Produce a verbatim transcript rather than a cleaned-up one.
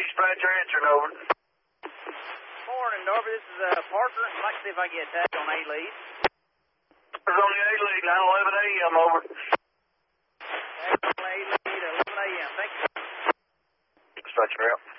Dispatcher answering, over. Morning, Darby. This is uh, Parker. I'd like to see if I can get tagged on A lead. There's only A lead, nine eleven A M, over. Tagged on A lead at eleven A M Thank you. Dispatcher out.